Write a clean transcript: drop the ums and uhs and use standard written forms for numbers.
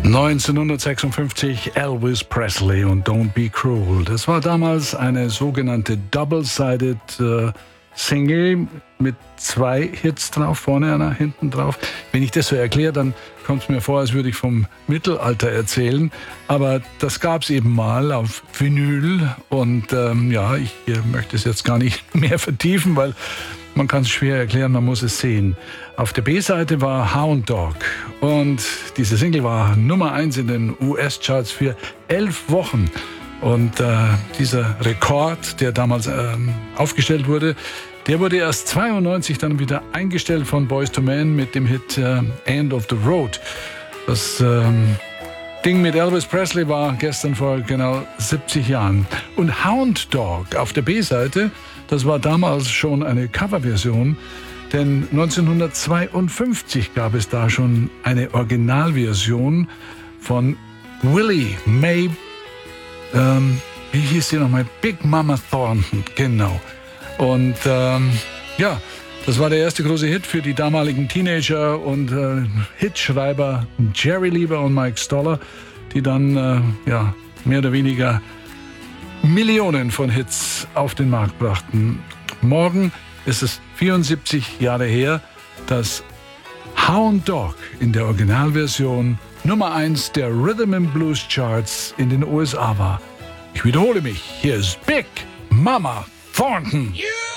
1956 Elvis Presley und Don't Be Cruel. Das war damals eine sogenannte Double-Sided Single mit 2 Hits drauf, vorne einer, hinten drauf. Wenn ich das so erkläre, dann kommt es mir vor, als würde ich vom Mittelalter erzählen. Aber das gab es eben mal auf Vinyl. Und ich möchte es jetzt gar nicht mehr vertiefen, weil man kann es schwer erklären, man muss es sehen. Auf der B-Seite war Hound Dog. Und diese Single war Nummer 1 in den US-Charts für 11 Wochen. Und dieser Rekord, der damals aufgestellt wurde, der wurde erst 92 dann wieder eingestellt von Boyz II Men mit dem Hit End of the Road. Das Ding mit Elvis Presley war gestern vor genau 70 Jahren. Und Hound Dog auf der B-Seite, das war damals schon eine Coverversion, denn 1952 gab es da schon eine Originalversion von Willie Mae, wie hieß sie nochmal? Big Mama Thornton, genau. Und das war der erste große Hit für die damaligen Teenager und Hitschreiber Jerry Lieber und Mike Stoller, die dann mehr oder weniger Millionen von Hits auf den Markt brachten. Morgen ist es 74 Jahre her, dass Hound Dog in der Originalversion Nummer 1 der Rhythm and Blues Charts in den USA war. Ich wiederhole mich, hier ist Big Mama Thornton. You